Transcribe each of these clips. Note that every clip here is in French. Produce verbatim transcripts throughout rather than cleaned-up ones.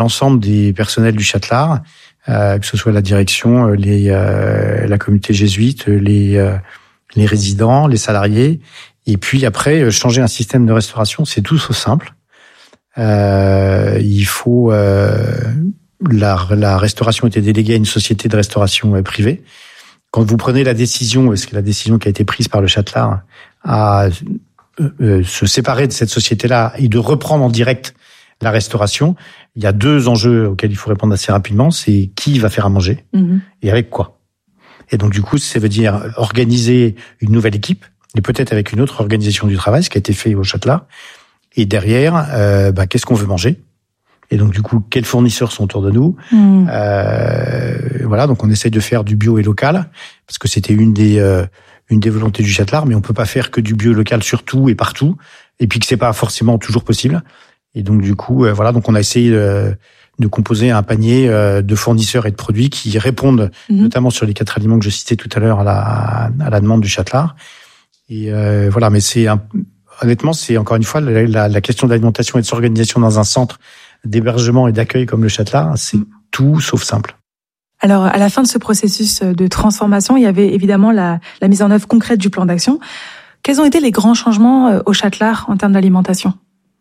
l'ensemble des personnels du Châtelard, euh, que ce soit la direction, les, euh, la communauté jésuite, les, euh, les résidents, les salariés. Et puis après, changer un système de restauration, c'est tout sauf simple. Euh, il faut euh, la, la restauration était déléguée à une société de restauration euh, privée. Quand vous prenez la décision, c'est la décision qui a été prise par le Châtelard, à euh, se séparer de cette société-là et de reprendre en direct la restauration, il y a deux enjeux auxquels il faut répondre assez rapidement. C'est qui va faire à manger mmh. et avec quoi. Et donc du coup, ça veut dire organiser une nouvelle équipe et peut-être avec une autre organisation du travail, ce qui a été fait au Châtelard. Et derrière, euh, bah, qu'est-ce qu'on veut manger ? Et donc du coup, quels fournisseurs sont autour de nous ? mmh. euh, Voilà, donc on essaye de faire du bio et local parce que c'était une des euh, une des volontés du Châtelard, mais on peut pas faire que du bio local sur tout et partout, et puis que c'est pas forcément toujours possible. Et donc du coup, euh, voilà, donc on a essayé euh, de composer un panier euh, de fournisseurs et de produits qui répondent, mmh. notamment sur les quatre aliments que je citais tout à l'heure à la à la demande du Châtelard. Et euh, voilà, mais c'est un, honnêtement, c'est encore une fois la, la, la question de l'alimentation et de s'organisation dans un centre d'hébergement et d'accueil comme le Châtelard, c'est mmh. tout sauf simple. Alors, à la fin de ce processus de transformation, il y avait évidemment la, la mise en œuvre concrète du plan d'action. Quels ont été les grands changements au Châtelard en termes d'alimentation ?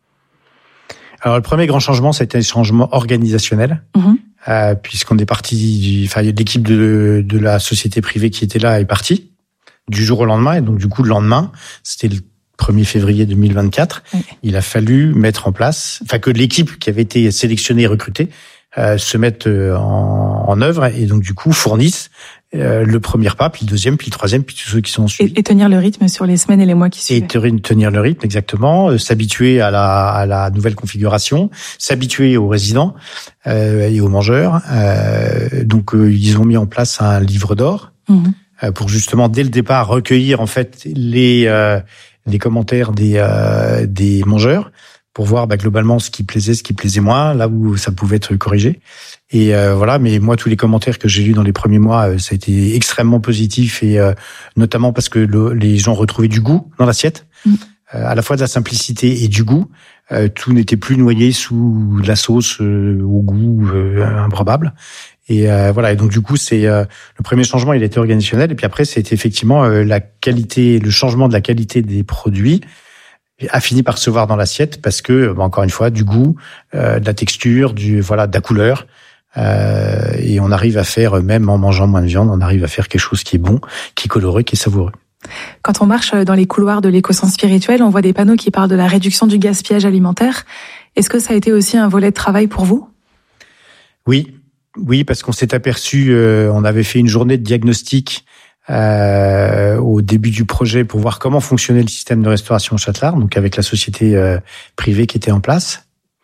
Alors, le premier grand changement, c'était le changement organisationnel, mmh. euh, puisqu'on est parti du, enfin, l'équipe de, de la société privée qui était là est partie du jour au lendemain, et donc du coup, le lendemain, c'était le premier février deux mille vingt-quatre, oui. il a fallu mettre en place, enfin, que l'équipe qui avait été sélectionnée et recrutée euh, se mette en, en œuvre, et donc du coup, fournissent euh, le premier pas, puis le deuxième, puis le troisième, puis tous ceux qui sont suivis. Et, et tenir le rythme sur les semaines et les mois qui suivent. Et tenir le rythme, exactement. Euh, s'habituer à la, à la nouvelle configuration, s'habituer aux résidents euh, et aux mangeurs. Euh, donc, euh, ils ont mis en place un livre d'or mmh. euh, pour justement, dès le départ, recueillir en fait les euh, les commentaires des euh, des mangeurs pour voir bah, globalement ce qui plaisait, ce qui plaisait moins, là où ça pouvait être corrigé. Et euh, voilà, mais moi, tous les commentaires que j'ai lus dans les premiers mois, euh, ça a été extrêmement positif, et euh, notamment parce que le, les gens retrouvaient du goût dans l'assiette, mmh. euh, à la fois de la simplicité et du goût. Euh, tout n'était plus noyé sous la sauce euh, au goût euh, improbable. Et euh, voilà, et donc du coup, c'est euh, le premier changement, il a été organisationnel, et puis après, c'était effectivement euh, la qualité, le changement de la qualité des produits a fini par se voir dans l'assiette parce que, bah, encore une fois, du goût, euh, de la texture, du voilà, de la couleur. Euh, et on arrive à faire, même en mangeant moins de viande, on arrive à faire quelque chose qui est bon, qui est coloré, qui est savoureux. Quand on marche dans les couloirs de l'éco-centre spirituel, on voit des panneaux qui parlent de la réduction du gaspillage alimentaire. Est-ce que ça a été aussi un volet de travail pour vous ? Oui, oui, parce qu'on s'est aperçu, euh, on avait fait une journée de diagnostic euh, au début du projet pour voir comment fonctionnait le système de restauration au Châtelard, donc avec la société euh, privée qui était en place.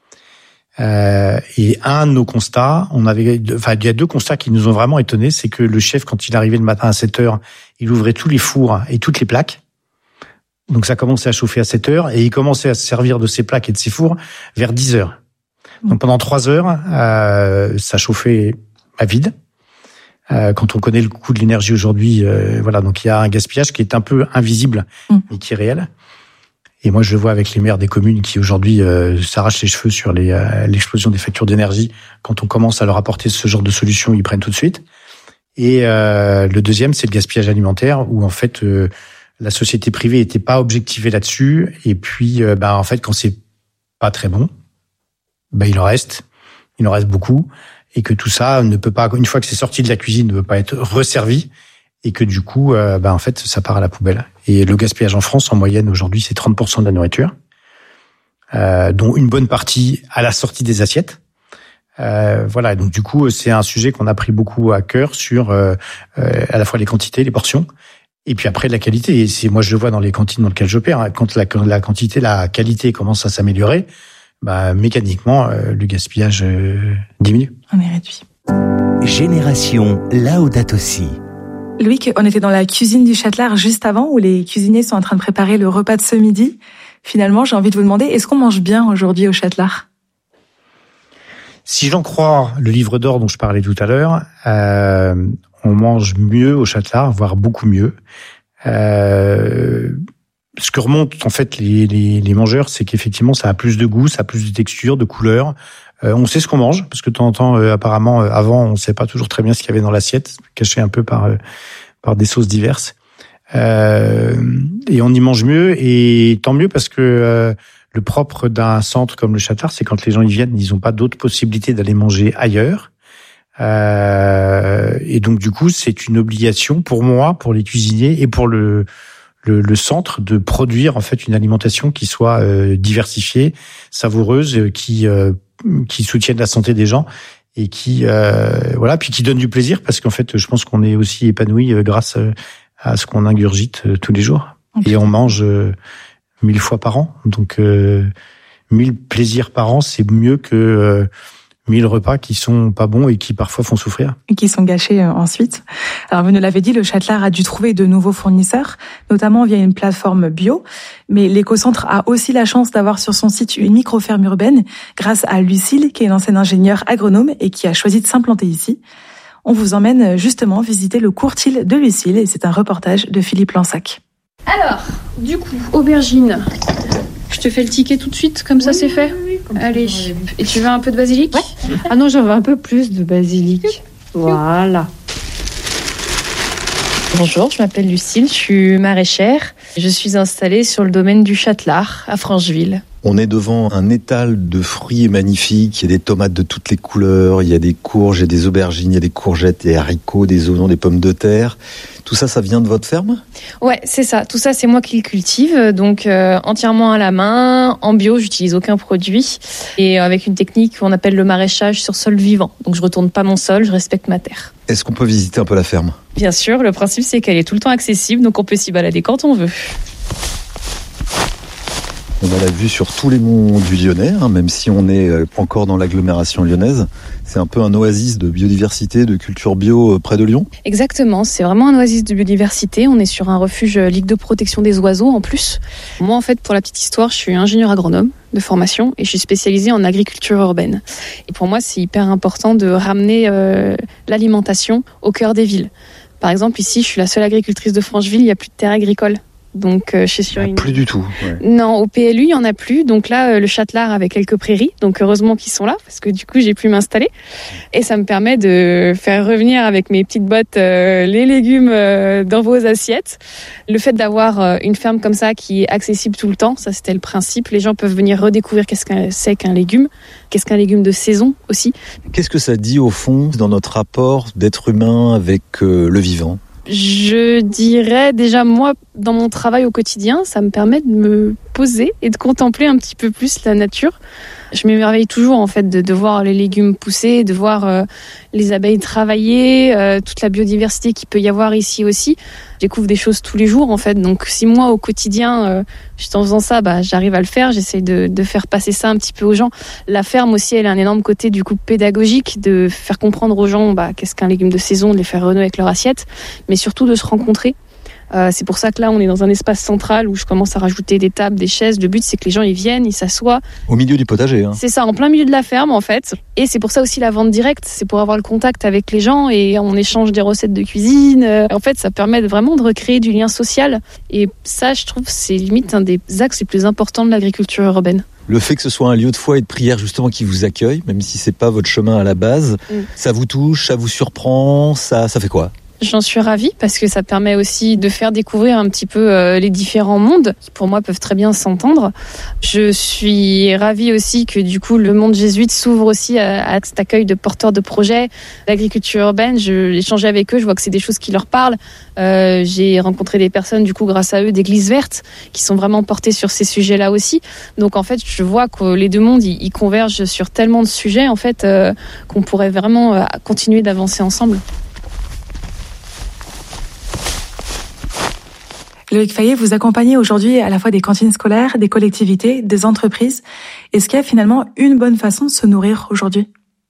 Euh, et un de nos constats, on avait, enfin, il y a deux constats qui nous ont vraiment étonnés, c'est que le chef, quand il arrivait le matin à sept heures, il ouvrait tous les fours et toutes les plaques. Donc ça commençait à chauffer à sept heures, et il commençait à se servir de ces plaques et de ces fours vers dix heures. Donc pendant trois heures, euh, ça chauffait à vide. Euh, quand on connaît le coût de l'énergie aujourd'hui, euh, voilà, donc il y a un gaspillage qui est un peu invisible, mmh. et qui est réel. Et moi, je le vois avec les maires des communes qui aujourd'hui euh, s'arrachent les cheveux sur les, euh, l'explosion des factures d'énergie. Quand on commence à leur apporter ce genre de solution, ils prennent tout de suite. Et euh, le deuxième, c'est le gaspillage alimentaire, où en fait euh, la société privée était pas objectivée là-dessus. Et puis, euh, bah en fait, quand c'est pas très bon, bah il en reste, il en reste beaucoup, et que tout ça ne peut pas, une fois que c'est sorti de la cuisine, ne peut pas être resservi. Et que du coup, euh, bah en fait, ça part à la poubelle. Et le gaspillage en France, en moyenne, aujourd'hui, c'est trente pour cent de la nourriture, euh, dont une bonne partie à la sortie des assiettes. Euh, voilà, donc du coup, c'est un sujet qu'on a pris beaucoup à cœur sur euh, euh, à la fois les quantités, les portions, et puis après la qualité. Et c'est, moi, je le vois dans les cantines dans lesquelles j'opère, hein, quand la, la quantité, la qualité commence à s'améliorer, bah mécaniquement, euh, le gaspillage euh, diminue. On est réduit. Génération Laudato Si. Loïc, on était dans la cuisine du Châtelard juste avant, où les cuisiniers sont en train de préparer le repas de ce midi. Finalement, j'ai envie de vous demander, est-ce qu'on mange bien aujourd'hui au Châtelard ? Si j'en crois le livre d'or dont je parlais tout à l'heure, euh, on mange mieux au Châtelard, voire beaucoup mieux. Euh, ce que remontent en fait les, les, les mangeurs, c'est qu'effectivement, ça a plus de goût, ça a plus de texture, de couleur, Euh, on sait ce qu'on mange, parce que de temps en temps, euh, apparemment, euh, avant, on ne savait pas toujours très bien ce qu'il y avait dans l'assiette, caché un peu par euh, par des sauces diverses. Euh, et on y mange mieux, et tant mieux, parce que euh, le propre d'un centre comme le Châtelard, c'est quand les gens y viennent, ils n'ont pas d'autres possibilités d'aller manger ailleurs. Euh, et donc, du coup, c'est une obligation pour moi, pour les cuisiniers et pour le Le, le centre de produire en fait une alimentation qui soit euh, diversifiée, savoureuse, euh, qui euh, qui soutienne la santé des gens et qui euh, voilà, puis qui donne du plaisir, parce qu'en fait, je pense qu'on est aussi épanoui euh, grâce euh, à ce qu'on ingurgite euh, tous les jours. Okay. Et on mange euh, mille fois par an, donc euh, mille plaisirs par an, c'est mieux que euh, mille repas qui sont pas bons et qui parfois font souffrir. Et qui sont gâchés euh, ensuite. Alors, vous nous l'avez dit, le Châtelard a dû trouver de nouveaux fournisseurs, notamment via une plateforme bio. Mais l'éco-centre a aussi la chance d'avoir sur son site une micro-ferme urbaine, grâce à Lucille, qui est une ancienne ingénieure agronome et qui a choisi de s'implanter ici. On vous emmène justement visiter le courtil de Lucille, et c'est un reportage de Philippe Lansac. Alors, du coup, aubergine. Je te fais le ticket tout de suite, comme ça oui, c'est fait oui, oui, allez, et tu veux un peu de basilic? Ouais. Ah non, j'en veux un peu plus de basilic. Voilà. Bonjour, je m'appelle Lucille, je suis maraîchère. Je suis installée sur le domaine du Châtelard, à Francheville. On est devant un étal de fruits magnifiques. Il y a des tomates de toutes les couleurs, il y a des courges, il y a des aubergines, il y a des courgettes, des haricots, des oignons, des pommes de terre. Tout ça, ça vient de votre ferme ? Ouais, c'est ça. Tout ça, c'est moi qui le cultive, donc euh, entièrement à la main, en bio. J'utilise aucun produit et avec une technique qu'on appelle le maraîchage sur sol vivant. Donc je retourne pas mon sol, je respecte ma terre. Est-ce qu'on peut visiter un peu la ferme ? Bien sûr. Le principe, c'est qu'elle est tout le temps accessible, donc on peut s'y balader quand on veut. On a la vue sur tous les monts du Lyonnais, hein, même si on est encore dans l'agglomération lyonnaise. C'est un peu un oasis de biodiversité, de culture bio près de Lyon. Exactement, c'est vraiment un oasis de biodiversité. On est sur un refuge Ligue de protection des oiseaux en plus. Moi, en fait, pour la petite histoire, je suis ingénieur agronome de formation et je suis spécialisée en agriculture urbaine. Et pour moi, c'est hyper important de ramener euh, l'alimentation au cœur des villes. Par exemple, ici, je suis la seule agricultrice de Francheville, il n'y a plus de terre agricole. Donc, euh, je suis sur une... Plus du tout. Ouais. Non, au P L U, il n'y en a plus. Donc là, euh, le Châtelard avec quelques prairies. Donc, heureusement qu'ils sont là, parce que du coup, j'ai pu m'installer. Et ça me permet de faire revenir avec mes petites bottes euh, les légumes euh, dans vos assiettes. Le fait d'avoir euh, une ferme comme ça qui est accessible tout le temps, ça, c'était le principe. Les gens peuvent venir redécouvrir qu'est-ce qu'un, c'est qu'un légume, qu'est-ce qu'un légume de saison aussi. Qu'est-ce que ça dit, au fond, dans notre rapport d'être humain avec euh, le vivant ? Je dirais déjà, moi, dans mon travail au quotidien, ça me permet de me poser et de contempler un petit peu plus la nature. Je m'émerveille toujours en fait de, de voir les légumes pousser, de voir euh, les abeilles travailler, euh, toute la biodiversité qu'il peut y avoir ici aussi. Je découvre des choses tous les jours en fait. Donc si moi au quotidien, euh, juste en faisant ça, bah, j'arrive à le faire, j'essaie de, de faire passer ça un petit peu aux gens. La ferme aussi, elle a un énorme côté du coup pédagogique, de faire comprendre aux gens bah, qu'est-ce qu'un légume de saison, de les faire renouer avec leur assiette, mais surtout de se rencontrer. Euh, c'est pour ça que là, on est dans un espace central où je commence à rajouter des tables, des chaises. Le but, c'est que les gens ils viennent, ils s'assoient. Au milieu du potager. Hein. C'est ça, en plein milieu de la ferme, en fait. Et c'est pour ça aussi la vente directe. C'est pour avoir le contact avec les gens et on échange des recettes de cuisine. Euh, en fait, ça permet vraiment de recréer du lien social. Et ça, je trouve, c'est limite un des axes les plus importants de l'agriculture urbaine. Le fait que ce soit un lieu de foi et de prière justement qui vous accueille, même si c'est pas votre chemin à la base, mm. ça vous touche, ça vous surprend, ça, ça fait quoi ? J'en suis ravie parce que ça permet aussi de faire découvrir un petit peu euh, les différents mondes qui pour moi peuvent très bien s'entendre. Je suis ravie aussi que du coup le monde jésuite s'ouvre aussi à, à cet accueil de porteurs de projets d'agriculture urbaine. Je j'ai échangé avec eux, je vois que c'est des choses qui leur parlent. Euh, j'ai rencontré des personnes du coup grâce à eux d'églises vertes qui sont vraiment portées sur ces sujets-là aussi. Donc en fait je vois que les deux mondes ils, ils convergent sur tellement de sujets en fait euh, qu'on pourrait vraiment euh, continuer d'avancer ensemble. Loïc Fayet, vous accompagnez aujourd'hui à la fois des cantines scolaires, des collectivités, des entreprises. Est-ce qu'il y a finalement une bonne façon de se nourrir aujourd'hui ?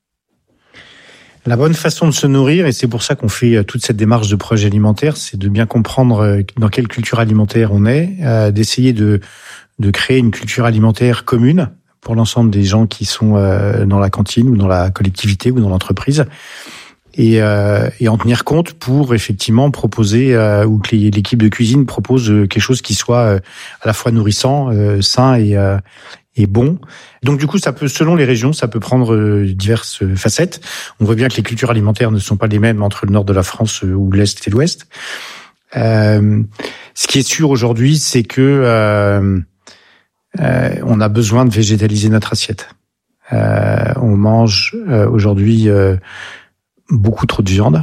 La bonne façon de se nourrir, et c'est pour ça qu'on fait toute cette démarche de projet alimentaire, c'est de bien comprendre dans quelle culture alimentaire on est, euh, d'essayer de, de créer une culture alimentaire commune pour l'ensemble des gens qui sont euh, dans la cantine ou dans la collectivité ou dans l'entreprise. et, euh, et en tenir compte pour effectivement proposer euh, ou que les, l'équipe de cuisine propose quelque chose qui soit euh, à la fois nourrissant, euh, sain et, euh, et bon. Donc du coup, ça peut, selon les régions, ça peut prendre euh, diverses facettes. On voit bien que les cultures alimentaires ne sont pas les mêmes entre le nord de la France euh, ou l'est et l'ouest. Euh, ce qui est sûr aujourd'hui, c'est que euh, euh, on a besoin de végétaliser notre assiette. Euh, on mange euh, aujourd'hui euh, beaucoup trop de viande.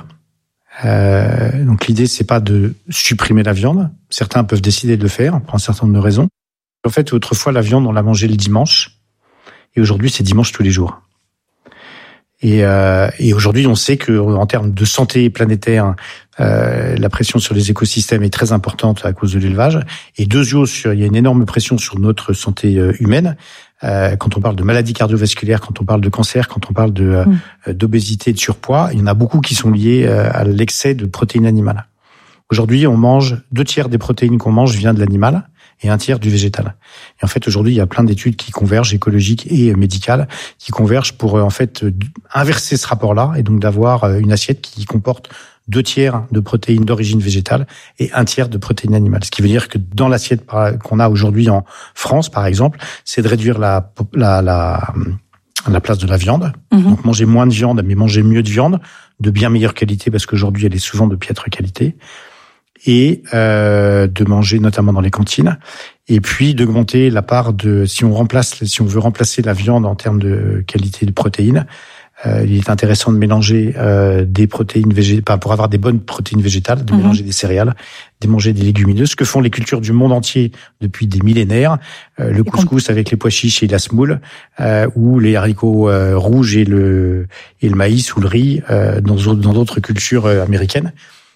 Euh, donc l'idée, c'est pas de supprimer la viande. Certains peuvent décider de le faire pour un certain nombre de raisons. En fait, autrefois, la viande, on la mangeait le dimanche, et aujourd'hui, c'est dimanche tous les jours. Et, euh, et aujourd'hui, on sait que en termes de santé planétaire, euh, la pression sur les écosystèmes est très importante à cause de l'élevage. Et deuxièmement, il y a une énorme pression sur notre santé humaine. Euh, quand on parle de maladies cardiovasculaires, quand on parle de cancer, quand on parle de mmh. d'obésité, de surpoids, il y en a beaucoup qui sont liés à l'excès de protéines animales. Aujourd'hui, on mange deux tiers des protéines qu'on mange vient de l'animal et un tiers du végétal. Et en fait, aujourd'hui, il y a plein d'études qui convergent, écologiques et médicales, qui convergent pour en fait inverser ce rapport-là et donc d'avoir une assiette qui comporte deux tiers de protéines d'origine végétale et un tiers de protéines animales. Ce qui veut dire que dans l'assiette qu'on a aujourd'hui en France, par exemple, c'est de réduire la, la, la, la place de la viande. Mmh. Donc manger moins de viande, mais manger mieux de viande, de bien meilleure qualité, parce qu'aujourd'hui, elle est souvent de piètre qualité. Et euh, de manger notamment dans les cantines, et puis d'augmenter la part de, si on remplace, si on veut remplacer la viande en termes de qualité de protéines, euh, il est intéressant de mélanger euh, des protéines végétales, pour avoir des bonnes protéines végétales, de mmh. mélanger des céréales, de manger des légumineuses, ce que font les cultures du monde entier depuis des millénaires, euh, le couscous avec les pois chiches et la semoule, euh, ou les haricots euh, rouges et le et le maïs ou le riz euh, dans dans d'autres cultures euh, américaines.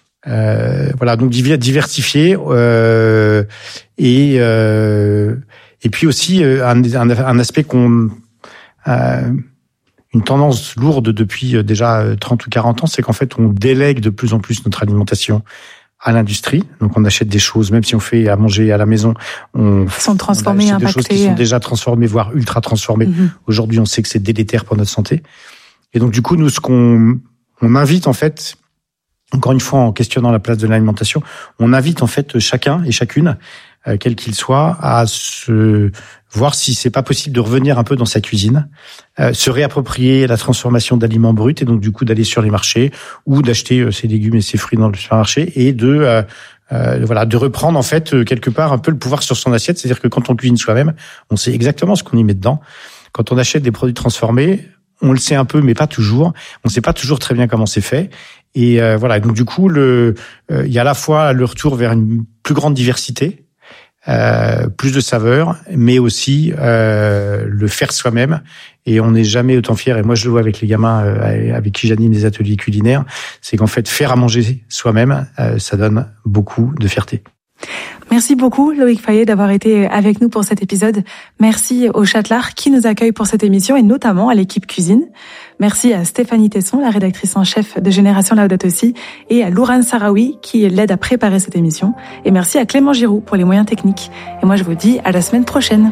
Euh, voilà, donc diversifier euh, et euh, et puis aussi un, un, un aspect qu'on euh, une tendance lourde depuis déjà trente ou quarante ans, c'est qu'en fait on délègue de plus en plus notre alimentation à l'industrie. Donc on achète des choses, même si on fait à manger à la maison, on sont transformées, on achète des choses qui sont déjà transformées, voire ultra transformées. Mm-hmm. Aujourd'hui, on sait que c'est délétère pour notre santé. Et donc du coup, nous, ce qu'on on invite en fait. Encore une fois, en questionnant la place de l'alimentation, on invite en fait chacun et chacune, euh, quel qu'il soit, à se voir si c'est pas possible de revenir un peu dans sa cuisine, euh, se réapproprier la transformation d'aliments bruts et donc du coup d'aller sur les marchés ou d'acheter euh, ses légumes et ses fruits dans le supermarché et de euh, euh, voilà de reprendre en fait euh, quelque part un peu le pouvoir sur son assiette. C'est-à-dire que quand on cuisine soi-même, on sait exactement ce qu'on y met dedans. Quand on achète des produits transformés, on le sait un peu, mais pas toujours. On sait pas toujours très bien comment c'est fait. Et euh, voilà. Donc du coup, le, euh, il y a à la fois le retour vers une plus grande diversité, euh, plus de saveurs, mais aussi euh, le faire soi-même. Et on n'est jamais autant fier. Et moi, je le vois avec les gamins euh, avec qui j'anime des ateliers culinaires, c'est qu'en fait, faire à manger soi-même, euh, ça donne beaucoup de fierté. Merci beaucoup Loïc Fayet d'avoir été avec nous pour cet épisode. Merci au Châtelard qui nous accueille pour cette émission et notamment à l'équipe cuisine. Merci à Stéphanie Tesson, la rédactrice en chef de Génération Laudato Si, et à Lourane Sarawi qui l'aide à préparer cette émission. Et merci à Clément Giroux pour les moyens techniques. Et moi je vous dis à la semaine prochaine.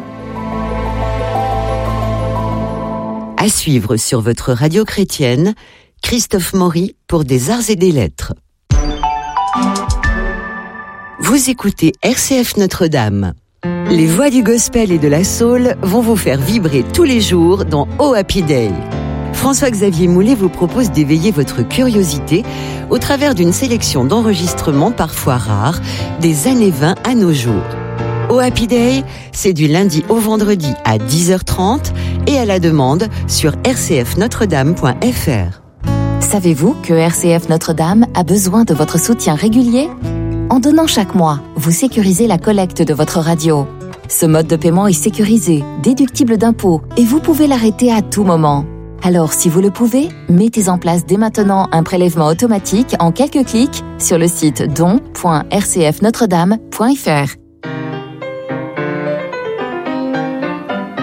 À suivre sur votre radio chrétienne, Christophe Maury pour des arts et des lettres. Vous écoutez R C F Notre-Dame. Les voix du gospel et de la soul vont vous faire vibrer tous les jours dans Oh Happy Day. François-Xavier Moulet vous propose d'éveiller votre curiosité au travers d'une sélection d'enregistrements parfois rares des années vingt à nos jours. Oh Happy Day, c'est du lundi au vendredi à dix heures trente et à la demande sur r c f notre dame point f r. Savez-vous que R C F Notre-Dame a besoin de votre soutien régulier ? En donnant chaque mois, vous sécurisez la collecte de votre radio. Ce mode de paiement est sécurisé, déductible d'impôts et vous pouvez l'arrêter à tout moment. Alors, si vous le pouvez, mettez en place dès maintenant un prélèvement automatique en quelques clics sur le site don point r c f notre dame point f r.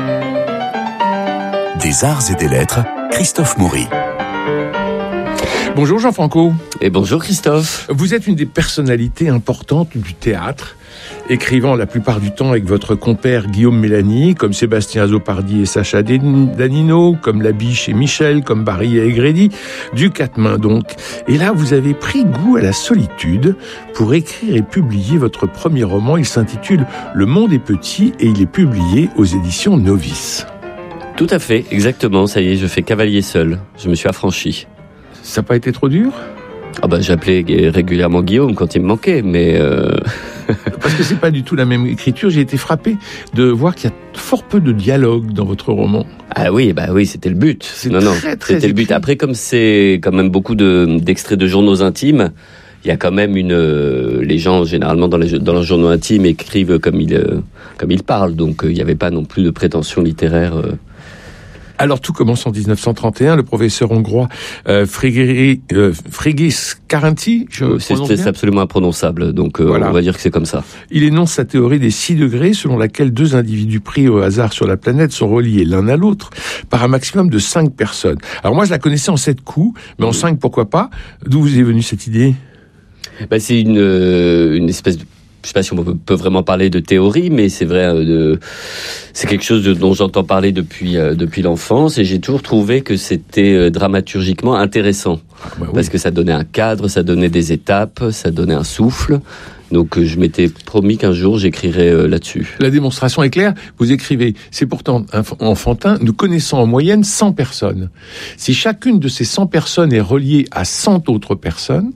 Des arts et des lettres, Christophe Maury. Bonjour Jean-Franco. Et bonjour Christophe. Vous êtes une des personnalités importantes du théâtre, écrivant la plupart du temps avec votre compère Guillaume Mélanie, comme Sébastien Azopardi et Sacha Danino, comme Labiche et Michel, comme Barry et Egrédi, du quatre mains donc. Et là, vous avez pris goût à la solitude pour écrire et publier votre premier roman. Il s'intitule Le Monde est petit et il est publié aux éditions Novice. Tout à fait, exactement. Ça y est, je fais cavalier seul. Je me suis affranchi. Ça n'a pas été trop dur ? Ah bah, j'appelais régulièrement Guillaume quand il me manquait, mais... Euh... Parce que c'est pas du tout la même écriture. J'ai été frappé de voir qu'il y a fort peu de dialogue dans votre roman. Ah oui, bah oui, c'était le but. C'est non, très, non, très c'était le but. écrit. Après, comme c'est quand même beaucoup de, d'extraits de journaux intimes, il y a quand même une... Euh, les gens, généralement, dans, les, dans leurs journaux intimes, écrivent comme ils, euh, comme ils parlent. Donc, euh, il n'y avait pas non plus de prétention littéraire... Euh, Alors tout commence en dix-neuf cent trente et un. Le professeur hongrois euh, Frigeri, euh, Frigis Karanti, je c'est, prononce c'est bien absolument imprononçable, donc euh, Voilà. on va dire que c'est comme ça. Il énonce sa théorie des six degrés, selon laquelle deux individus pris au hasard sur la planète sont reliés l'un à l'autre par un maximum de cinq personnes. Alors moi je la connaissais en sept coups, mais en cinq pourquoi pas. D'où vous est venue cette idée ? Bah, c'est une, euh, une espèce de... Je sais pas si on peut, peut vraiment parler de théorie, mais c'est vrai, euh, de, c'est quelque chose de, dont j'entends parler depuis euh, depuis l'enfance, et j'ai toujours trouvé que c'était euh, dramaturgiquement intéressant, Ah, bah oui. parce que ça donnait un cadre, ça donnait des étapes, ça donnait un souffle. Donc euh, je m'étais promis qu'un jour j'écrirais euh, là-dessus. La démonstration est claire. Vous écrivez, c'est pourtant inf- enfantin, nous connaissons en moyenne cent personnes. Si chacune de ces cent personnes est reliée à cent autres personnes,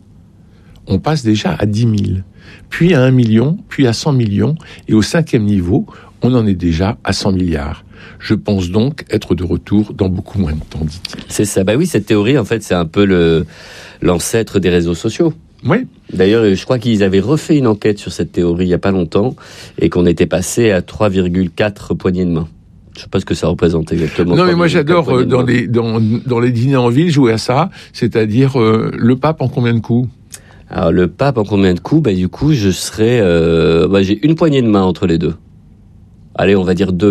on passe déjà à dix mille. Puis à un million, puis à cent millions, et au cinquième niveau, on en est déjà à cent milliards. Je pense donc être de retour dans beaucoup moins de temps, dit-il. C'est ça. Bah oui, cette théorie, en fait, c'est un peu le l'ancêtre des réseaux sociaux. Oui. D'ailleurs, je crois qu'ils avaient refait une enquête sur cette théorie il y a pas longtemps, et qu'on était passé à trois virgule quatre poignées de main. Je sais pas ce que ça représente exactement. Non, mais moi j'adore euh, dans les... les dans dans les dîners en ville jouer à ça, c'est-à-dire euh, le pape en combien de coups ? Alors, le pape en combien de coups ? Bah, du coup, je serais... Euh, bah, j'ai une poignée de main entre les deux. Allez, on va dire deux.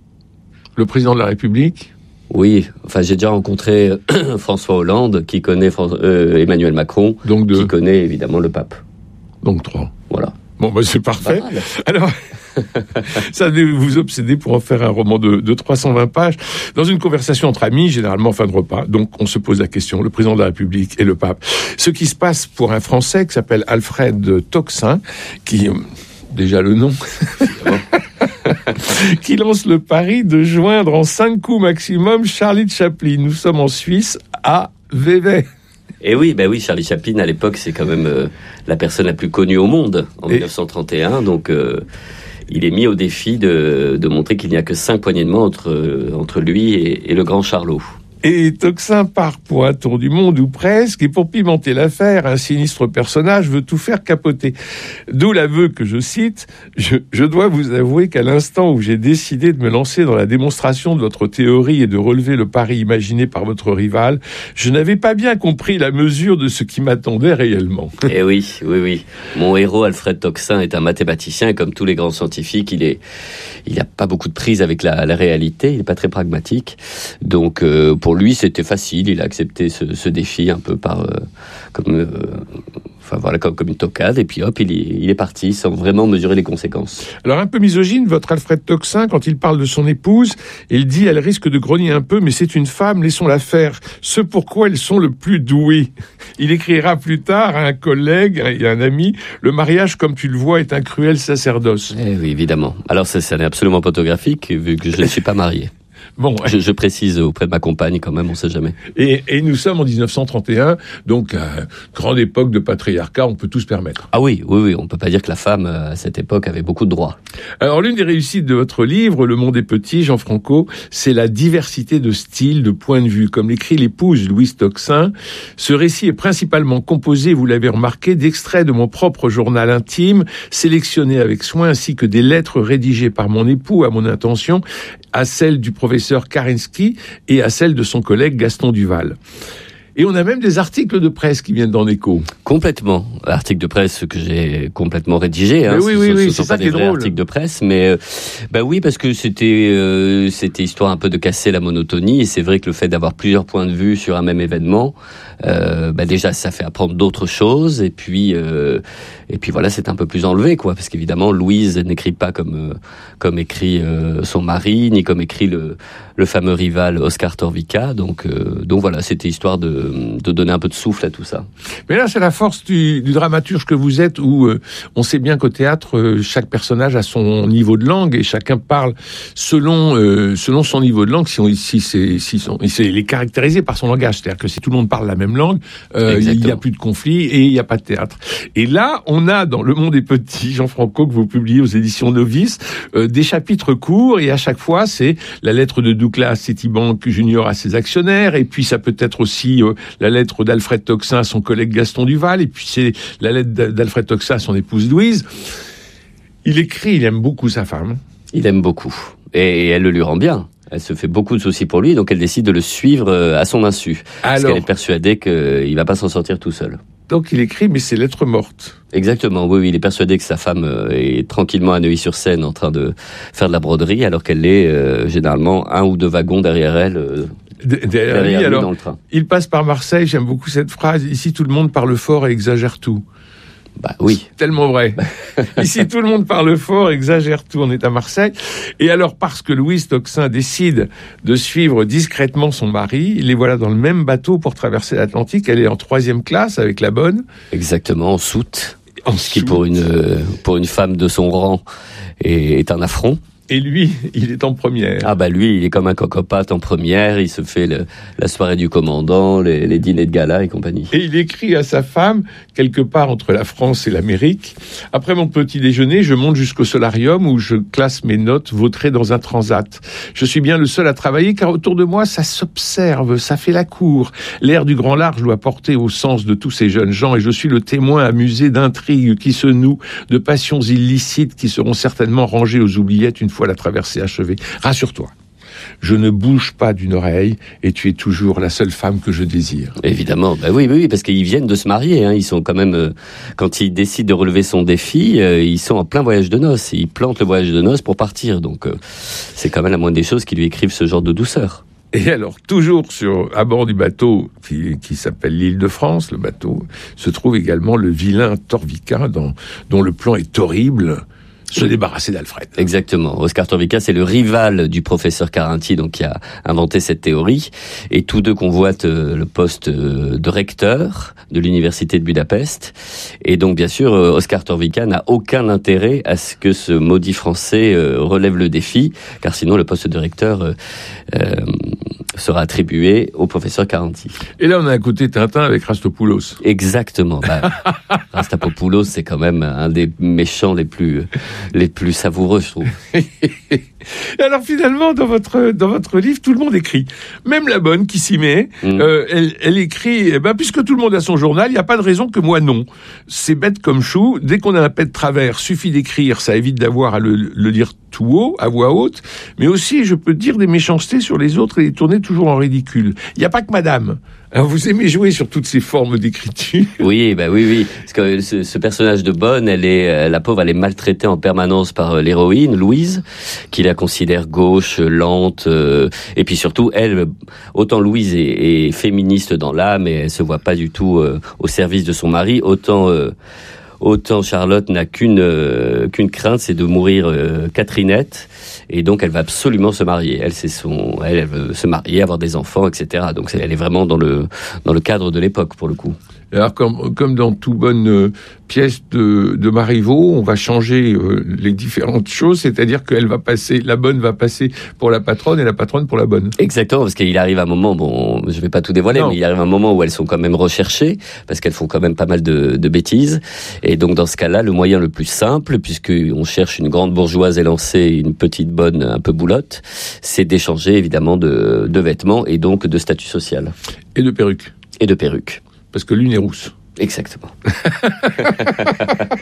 Le président de la République ? Oui, enfin, j'ai déjà rencontré François Hollande, qui connaît Fran- euh, Emmanuel Macron, Donc deux. qui connaît évidemment le pape. Donc trois. Voilà. Bon, bah c'est parfait. Pas mal. Alors, ça devait vous obséder pour en faire un roman de, de trois cent vingt pages. Dans une conversation entre amis, généralement en fin de repas, donc on se pose la question, le président de la République et le pape. Ce qui se passe pour un Français qui s'appelle Alfred Toxin, qui, euh, déjà le nom, qui lance le pari de joindre en cinq coups maximum Charlie Chaplin. Nous sommes en Suisse, à Vevey. Et oui, bah oui, Charlie Chaplin, à l'époque, c'est quand même euh, la personne la plus connue au monde, en Et... dix-neuf cent trente et un, donc... Euh, il est mis au défi de, de montrer qu'il n'y a que cinq poignées de main entre, entre lui et, et le grand Charlot. Et Toxin part pour un tour du monde, ou presque, et pour pimenter l'affaire, un sinistre personnage veut tout faire capoter. D'où l'aveu que je cite, je, je dois vous avouer qu'à l'instant où j'ai décidé de me lancer dans la démonstration de votre théorie et de relever le pari imaginé par votre rival, je n'avais pas bien compris la mesure de ce qui m'attendait réellement. Eh oui, oui, oui. Mon héros, Alfred Toxin, est un mathématicien, et comme tous les grands scientifiques, il est, il n'a pas beaucoup de prise avec la, la réalité, il n'est pas très pragmatique. Donc, euh, pour lui, c'était facile, il a accepté ce, ce défi un peu par, euh, comme, euh, enfin voilà, comme, comme une toquade, et puis hop, il est, il est parti sans vraiment mesurer les conséquences. Alors un peu misogyne, votre Alfred Toxin, quand il parle de son épouse, il dit elle risque de grogner un peu, mais c'est une femme, laissons-la faire. Ce pourquoi elles sont le plus douées. Il écrira plus tard à un collègue et à un ami, le mariage, comme tu le vois, est un cruel sacerdoce. Eh oui, évidemment. Alors ça, ça n'est absolument pas photographique, vu que je ne suis pas marié. Bon, je, je précise auprès de ma compagne quand même, on sait jamais. Et, et nous sommes en dix-neuf cent trente et un, donc à grande époque de patriarcat, on peut tout se permettre. Ah oui, oui, oui, on peut pas dire que la femme à cette époque avait beaucoup de droits. Alors l'une des réussites de votre livre, Le Monde est petit, Jean-Franco, c'est la diversité de styles, de points de vue. Comme l'écrit l'épouse Louise Toxin, ce récit est principalement composé, vous l'avez remarqué, d'extraits de mon propre journal intime, sélectionnés avec soin, ainsi que des lettres rédigées par mon époux à mon intention, à celle du professeur Karensky et à celle de son collègue Gaston Duval. Et on a même des articles de presse qui viennent dans l'écho. Complètement. Articles de presse que j'ai complètement rédigés. Hein. Oui, ce, oui, ce, oui, ce c'est sont ça pas qui est des vrais drôle. articles de presse, mais euh, bah oui, parce que c'était euh, c'était histoire un peu de casser la monotonie. Et c'est vrai que le fait d'avoir plusieurs points de vue sur un même événement, euh, bah déjà ça fait apprendre d'autres choses. Et puis euh, et puis voilà, c'est un peu plus enlevé, quoi, parce qu'évidemment Louise n'écrit pas comme euh, comme écrit euh, son mari, ni comme écrit le le fameux rival Oscar Torvica. Donc euh, donc voilà, c'était histoire de de donner un peu de souffle à tout ça. Mais là, c'est la force du, du dramaturge que vous êtes, où euh, on sait bien qu'au théâtre, euh, chaque personnage a son niveau de langue et chacun parle selon euh, selon son niveau de langue. Si on si c'est si son, c'est il est caractérisé par son langage, c'est-à-dire que si tout le monde parle la même langue, euh, il n'y a plus de conflit et il n'y a pas de théâtre. Et là, on a dans Le Monde est petit, Jean Franco, que vous publiez aux éditions Novice, euh, des chapitres courts et à chaque fois, c'est la lettre de Douglas Citibank Junior à ses actionnaires, et puis ça peut être aussi euh, la lettre d'Alfred Toxin à son collègue Gaston Duval, et puis c'est la lettre d'Alfred Toxin à son épouse Louise. Il écrit, il aime beaucoup sa femme. Il aime beaucoup. Et, et elle le lui rend bien. Elle se fait beaucoup de soucis pour lui, donc elle décide de le suivre à son insu. Alors, parce qu'elle est persuadée qu'il va pas s'en sortir tout seul. Donc il écrit, mais c'est lettre morte. Exactement, oui, oui, il est persuadé que sa femme est tranquillement à Neuilly-sur-Seine en train de faire de la broderie, alors qu'elle est euh, généralement un ou deux wagons derrière elle. Euh, derrière derrière lui, lui alors, dans le train. Il passe par Marseille, j'aime beaucoup cette phrase, ici tout le monde parle fort et exagère tout. Bah oui. C'est tellement vrai. Ici, tout le monde parle fort, exagère tout. On est à Marseille. Et alors, parce que Louise Toxin décide de suivre discrètement son mari, les voilà dans le même bateau pour traverser l'Atlantique. Elle est en troisième classe avec la bonne. Exactement, en soute. En ce qui, pour une, pour une femme de son rang, est, est un affront. Et lui, il est en première. Ah bah lui, il est comme un cocopate en première, il se fait le, la soirée du commandant, les, les dîners de gala et compagnie. Et il écrit à sa femme, quelque part entre la France et l'Amérique, « Après mon petit déjeuner, je monte jusqu'au solarium où je classe mes notes vautrées dans un transat. Je suis bien le seul à travailler car autour de moi, ça s'observe, ça fait la cour. L'air du grand large doit porter au sens de tous ces jeunes gens et je suis le témoin amusé d'intrigues qui se nouent, de passions illicites qui seront certainement rangées aux oubliettes une fois la traversée achevée. Rassure-toi, je ne bouge pas d'une oreille et tu es toujours la seule femme que je désire. » Évidemment, bah oui, oui, parce qu'ils viennent de se marier. Hein. Ils sont quand même, euh, quand ils décident de relever son défi, euh, ils sont en plein voyage de noces. Ils plantent le voyage de noces pour partir. Donc, euh, c'est quand même la moindre des choses qui lui écrivent ce genre de douceur. Et alors, toujours sur, à bord du bateau qui, qui s'appelle l'Île de France, le bateau, se trouve également le vilain Torvica, dans, dont le plan est horrible. Se débarrasser d'Alfred. Exactement. Oscar Torvica, c'est le rival du professeur Carinti, donc qui a inventé cette théorie. Et tous deux convoitent euh, le poste euh, de recteur de l'université de Budapest. Et donc, bien sûr, euh, Oscar Torvica n'a aucun intérêt à ce que ce maudit français euh, relève le défi, car sinon le poste de recteur euh, euh, sera attribué au professeur Carinti. Et là, on a un côté Tintin avec Rastopoulos. Exactement. Bah, Rastopoulos, c'est quand même un des méchants les plus les plus savoureux, je trouve. Et alors finalement, dans votre dans votre livre, tout le monde écrit. Même la bonne qui s'y met, mmh. euh, elle, elle écrit. Eh ben, puisque tout le monde a son journal, il n'y a pas de raison que moi non. C'est bête comme chou. Dès qu'on a un pet de travers, suffit d'écrire. Ça évite d'avoir à le, le lire tout haut, à voix haute. Mais aussi, je peux dire des méchancetés sur les autres et les tourner toujours en ridicule. Il n'y a pas que madame. Alors, vous aimez jouer sur toutes ces formes d'écriture. Oui, bah oui, oui. Parce que ce, ce personnage de Bonne, elle est, la pauvre, elle est maltraitée en permanence par l'héroïne, Louise, qui la considère gauche, lente, euh, et puis surtout, elle, autant Louise est, est féministe dans l'âme et elle se voit pas du tout euh, au service de son mari, autant euh, autant Charlotte n'a qu'une euh, qu'une crainte, c'est de mourir euh, Catherinette, et donc elle va absolument se marier. Elle, c'est son, elle, elle veut se marier, avoir des enfants, et cetera. Donc elle est vraiment dans le dans le cadre de l'époque pour le coup. Alors, comme, comme dans toute bonne euh, pièce de, de Marivaux, on va changer euh, les différentes choses, c'est-à-dire qu'elle va passer, la bonne va passer pour la patronne et la patronne pour la bonne. Exactement, parce qu'il arrive un moment, bon, je vais pas tout dévoiler, non. mais il arrive un moment où elles sont quand même recherchées, parce qu'elles font quand même pas mal de, de bêtises. Et donc, dans ce cas-là, le moyen le plus simple, puisqu'on cherche une grande bourgeoise élancée et une petite bonne un peu boulotte, c'est d'échanger évidemment de, de vêtements et donc de statut social. Et de perruques. Et de perruques. Parce que l'une est rousse. Exactement.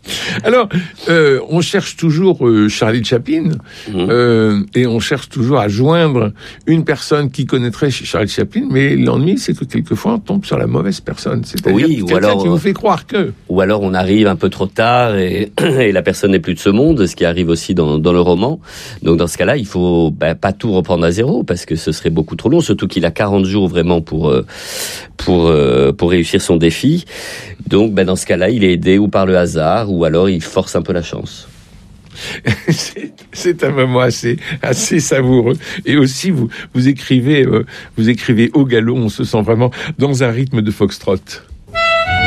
Alors, euh, on cherche toujours euh, Charlie Chaplin, mmh. euh, et on cherche toujours à joindre une personne qui connaîtrait Charlie Chaplin, mais l'ennui, c'est que quelquefois, on tombe sur la mauvaise personne. C'est-à-dire oui, quelqu'un ou alors, qui vous fait croire que... Ou alors, on arrive un peu trop tard et, et la personne n'est plus de ce monde, ce qui arrive aussi dans, dans le roman. Donc, dans ce cas-là, il faut bah, pas tout reprendre à zéro, parce que ce serait beaucoup trop long, surtout qu'il a quarante jours vraiment pour, euh, pour, euh, pour réussir son défi. Donc, bah, dans ce cas-là, il est aidé ou par le hasard, ou alors il force un peu la chance. c'est, c'est un moment assez, assez savoureux. Et aussi, vous, vous écrivez, euh, vous écrivez au galop, on se sent vraiment dans un rythme de foxtrot.